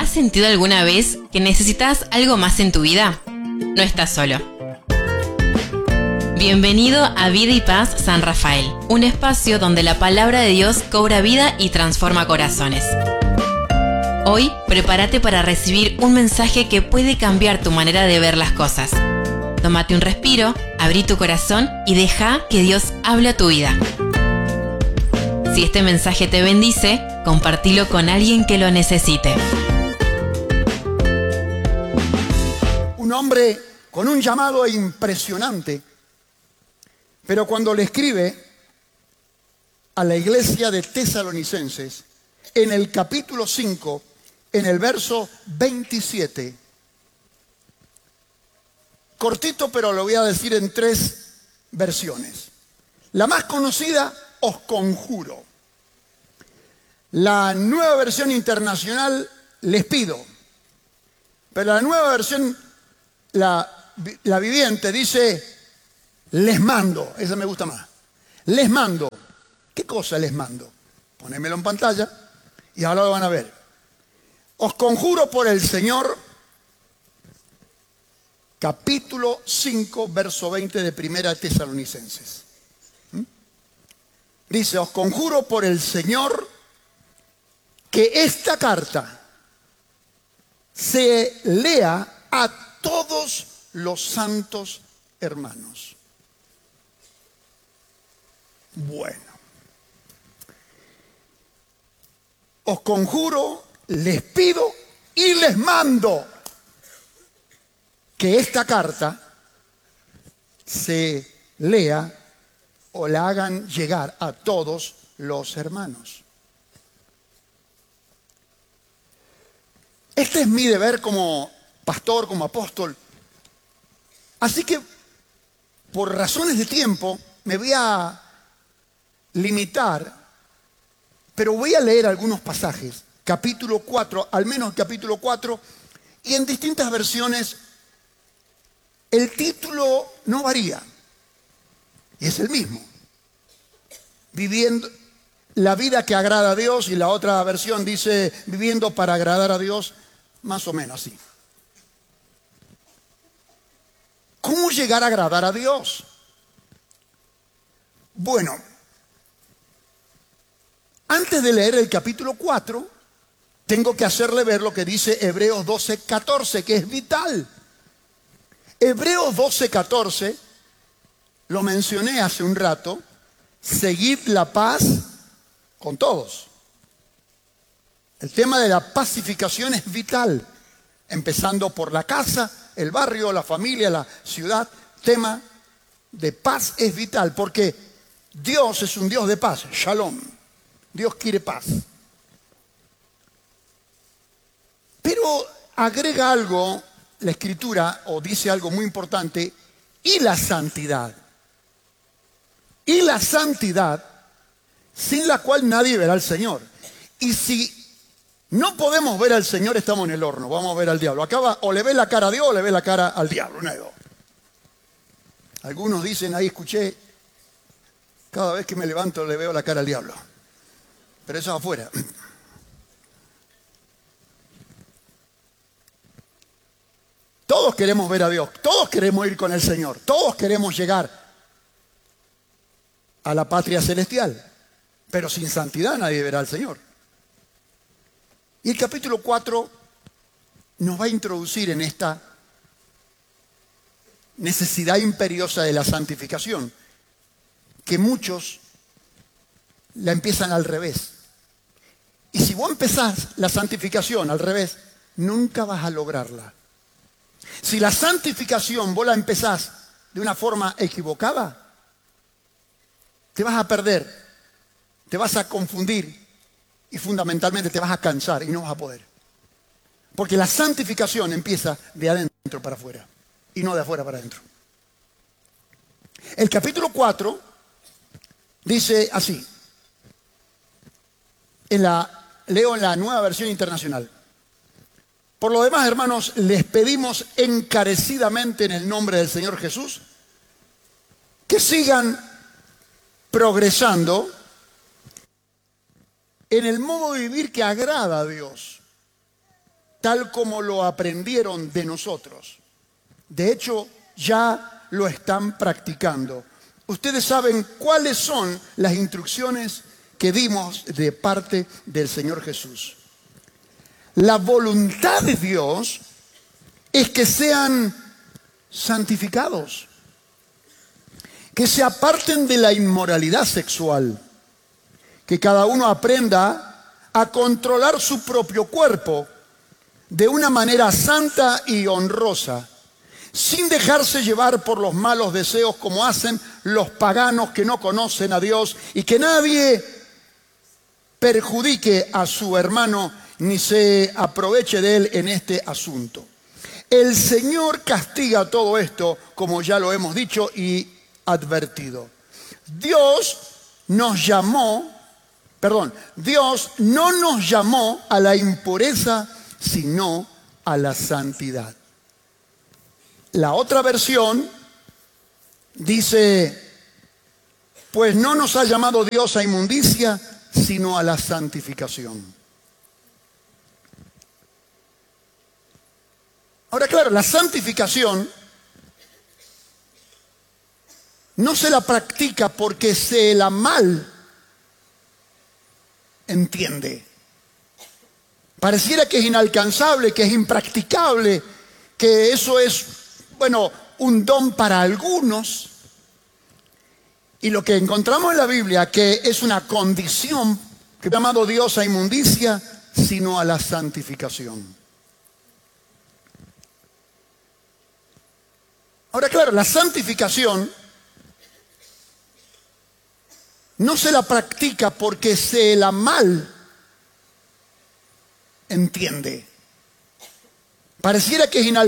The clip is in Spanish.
¿Has sentido alguna vez que necesitas algo más en tu vida? No estás solo. Bienvenido a Vida y Paz San Rafael, un espacio donde la palabra de Dios cobra vida y transforma corazones. Hoy, prepárate para recibir un mensaje que puede cambiar tu manera de ver las cosas. Tómate un respiro, abrí tu corazón y deja que Dios hable a tu vida. Si este mensaje te bendice, compartilo con alguien que lo necesite. Un hombre con un llamado impresionante, pero cuando le escribe a la iglesia de Tesalonicenses, en el capítulo 5, en el verso 27, cortito, pero lo voy a decir en 3 versiones. La más conocida, os conjuro. La nueva versión internacional, les pido. Pero la nueva versión, la viviente, dice, les mando. Esa me gusta más. Les mando. ¿Qué cosa les mando? Ponémelo en pantalla y ahora lo van a ver. Os conjuro por el Señor, capítulo 5, verso 20 de Primera Tesalonicenses. Dice, os conjuro por el Señor que esta carta se lea a todos los santos hermanos. Bueno, os conjuro, les pido y les mando que esta carta se lea o la hagan llegar a todos los hermanos. Este es mi deber como pastor, como apóstol. Así que, por razones de tiempo, me voy a limitar, pero voy a leer algunos pasajes. Capítulo 4, al menos capítulo 4, y en distintas versiones el título no varía, y es el mismo. Viviendo la vida que agrada a Dios, y la otra versión dice viviendo para agradar a Dios, más o menos así. ¿Cómo llegar a agradar a Dios? Bueno, antes de leer el capítulo 4, tengo que hacerle ver lo que dice Hebreos 12:14, que es vital. Hebreos 12:14, lo mencioné hace un rato, seguid la paz con todos. El tema de la pacificación es vital, empezando por la casa, el barrio, la familia, la ciudad. Tema de paz es vital, porque Dios es un Dios de paz, shalom. Dios quiere paz. Pero agrega algo la Escritura, o dice algo muy importante, y la santidad. Y la santidad, sin la cual nadie verá al Señor. Y si no podemos ver al Señor, estamos en el horno, vamos a ver al diablo. Acá va, o le ve la cara a Dios o le ve la cara al diablo, una de dos. Algunos dicen, ahí escuché, cada vez que me levanto le veo la cara al diablo. Pero eso afuera. Todos queremos ver a Dios, todos queremos ir con el Señor, todos queremos llegar a la patria celestial, pero sin santidad nadie verá al Señor. Y el capítulo 4 nos va a introducir en esta necesidad imperiosa de la santificación, que muchos la empiezan al revés. Y si vos empezás la santificación al revés, nunca vas a lograrla. Si la santificación vos la empezás de una forma equivocada, te vas a perder, te vas a confundir y fundamentalmente te vas a cansar y no vas a poder. Porque la santificación empieza de adentro para afuera y no de afuera para adentro. El capítulo 4 dice así, leo en la nueva versión internacional. Por lo demás, hermanos, les pedimos encarecidamente en el nombre del Señor Jesús que sigan progresando en el modo de vivir que agrada a Dios, tal como lo aprendieron de nosotros. De hecho, ya lo están practicando. Ustedes saben cuáles son las instrucciones que dimos de parte del Señor Jesús. La voluntad de Dios es que sean santificados, que se aparten de la inmoralidad sexual, que cada uno aprenda a controlar su propio cuerpo de una manera santa y honrosa, sin dejarse llevar por los malos deseos como hacen los paganos que no conocen a Dios, y que nadie perjudique a su hermano ni se aproveche de él en este asunto. El Señor castiga todo esto, como ya lo hemos dicho y advertido. Dios no nos llamó a la impureza, sino a la santidad. La otra versión dice, pues no nos ha llamado Dios a inmundicia, sino a la santificación. Ahora, claro, la santificación no se la practica porque se la mal entiende. Pareciera que es inalcanzable, que es impracticable, que eso es, un don para algunos. Y lo que encontramos en la Biblia, que es una condición que ha llamado Dios a inmundicia, sino a la santificación. Ahora, claro, la santificación no se la practica porque se la mal entiende. Pareciera que es inalcanzable.